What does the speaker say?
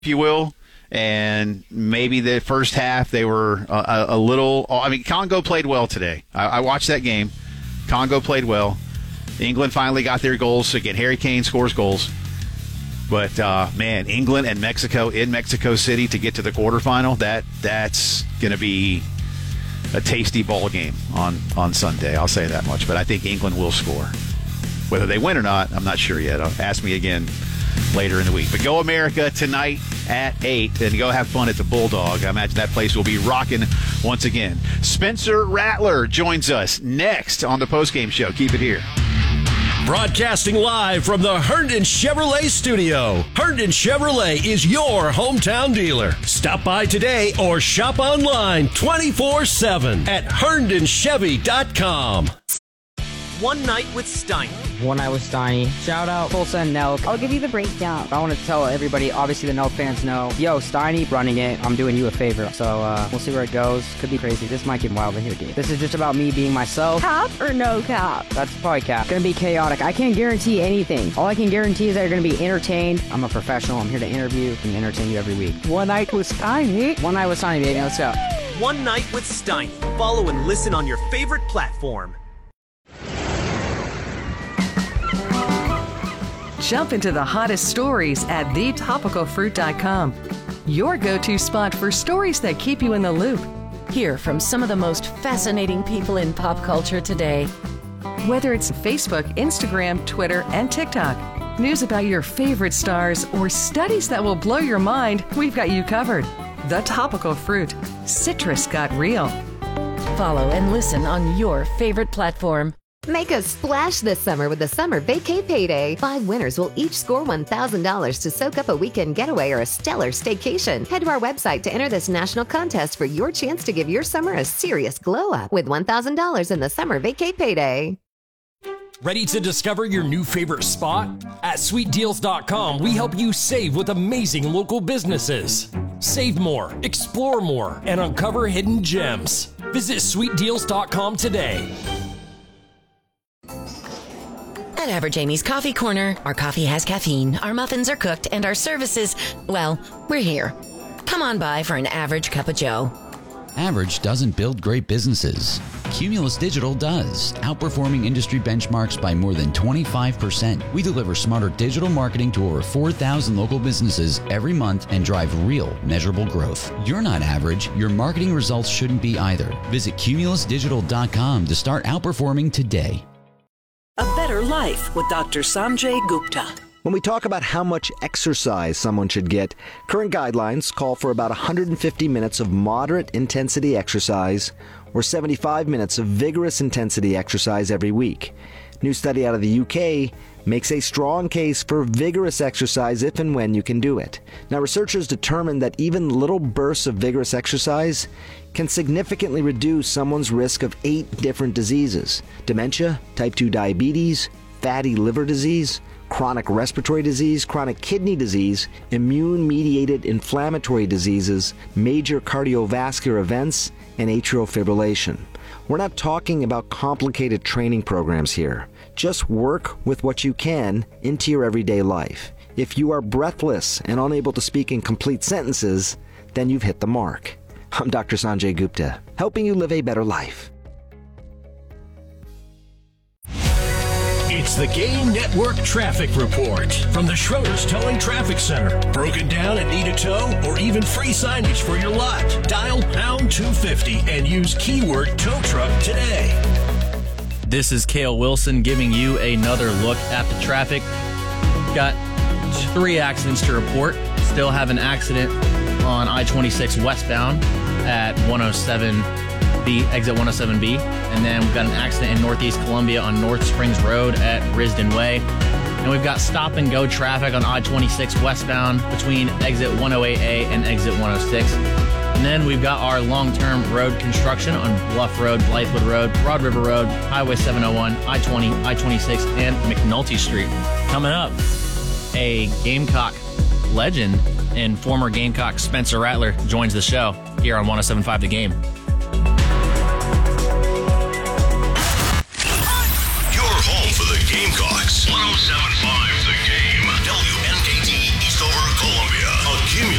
if you will. And maybe the first half they were a little. I mean, Congo played well today. I watched that game. Congo played well. England finally got their goals. So again, Harry Kane scores goals. But man, England and Mexico in Mexico City to get to the quarterfinal. That's going to be a tasty ball game on Sunday. I'll say that much. But I think England will score. Whether they win or not, I'm not sure yet. Ask me again later in the week. But go America tonight at 8 and go have fun at the Bulldog. I imagine that place will be rocking once again. Spencer Rattler joins us next on the postgame show. Keep it here. Broadcasting live from the Herndon Chevrolet studio. Herndon Chevrolet is your hometown dealer. Stop by today or shop online 24/7 at HerndonChevy.com. One Night with Steiny. One Night with Steiny. Shout out Tulsa and Nelk. I'll give you the breakdown. I want to tell everybody, obviously the Nelk fans know, yo, Steiny running it. I'm doing you a favor. So we'll see where it goes. Could be crazy. This might get wild in here, dude. This is just about me being myself. Cap or no cap? That's probably cap. Gonna be chaotic. I can't guarantee anything. All I can guarantee is that you're gonna be entertained. I'm a professional. I'm here to interview and entertain you every week. One Night with Steiny. One Night with Steiny, baby. Let's go. One Night with Steiny. Follow and listen on your favorite platform. Jump into the hottest stories at thetopicalfruit.com. Your go-to spot for stories that keep you in the loop. Hear from some of the most fascinating people in pop culture today. Whether it's Facebook, Instagram, Twitter, and TikTok, news about your favorite stars, or studies that will blow your mind, we've got you covered. The Topical Fruit. Citrus got real. Follow and listen on your favorite platform. Make a splash this summer with the Summer Vacay Payday. 5 winners will each score $1,000 to soak up a weekend getaway or a stellar staycation. Head to our website to enter this national contest for your chance to give your summer a serious glow up with $1,000 in the Summer Vacay Payday. Ready to discover your new favorite spot? At SweetDeals.com, we help you save with amazing local businesses. Save more, explore more, and uncover hidden gems. Visit SweetDeals.com today. At Average Amy's Coffee Corner, our coffee has caffeine, our muffins are cooked, and our services, well, we're here. Come on by for an average cup of joe. Average doesn't build great businesses. Cumulus Digital does, outperforming industry benchmarks by more than 25%. We deliver smarter digital marketing to over 4,000 local businesses every month and drive real, measurable growth. You're not average. Your marketing results shouldn't be either. Visit cumulusdigital.com to start outperforming today. A Better Life with Dr. Sanjay Gupta. When we talk about how much exercise someone should get, current guidelines call for about 150 minutes of moderate intensity exercise or 75 minutes of vigorous intensity exercise every week. New study out of the UK makes a strong case for vigorous exercise if and when you can do it. Now, researchers determined that even little bursts of vigorous exercise can significantly reduce someone's risk of 8 different diseases: dementia, type 2 diabetes, fatty liver disease, chronic respiratory disease, chronic kidney disease, immune-mediated inflammatory diseases, major cardiovascular events, and atrial fibrillation. We're not talking about complicated training programs here. Just work with what you can into your everyday life. If you are breathless and unable to speak in complete sentences, then you've hit the mark. I'm Dr. Sanjay Gupta, helping you live a better life. It's the Game Network Traffic Report from the Schroeder's Towing Traffic Center. Broken down and need a tow or even free signage for your lot? Dial pound 250 and use keyword tow truck today. This is Cale Wilson giving you another look at the traffic. Got 3 accidents to report. Still have an accident on I-26 westbound at 107B, exit 107B. And then we've got an accident in Northeast Columbia on North Springs Road at Risden Way. And we've got stop and go traffic on I-26 westbound between exit 108A and exit 106. And then we've got our long-term road construction on Bluff Road, Blythewood Road, Broad River Road, Highway 701, I-20, I-26, and McNulty Street. Coming up, a Gamecock legend and former Gamecock Spencer Rattler joins the show here on 107.5 The Game. Your home for the Gamecocks. 107.5